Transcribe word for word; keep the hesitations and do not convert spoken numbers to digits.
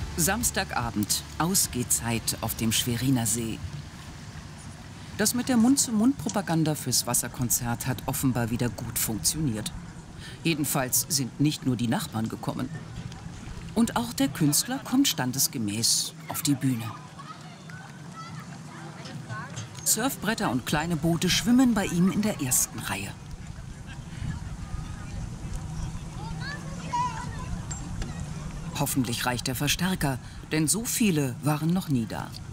Samstagabend, Ausgehzeit auf dem Schweriner See. Das mit der Mund-zu-Mund-Propaganda fürs Wasserkonzert hat offenbar wieder gut funktioniert. Jedenfalls sind nicht nur die Nachbarn gekommen. Und auch der Künstler kommt standesgemäß auf die Bühne. Surfbretter und kleine Boote schwimmen bei ihm in der ersten Reihe. Hoffentlich reicht der Verstärker, denn so viele waren noch nie da.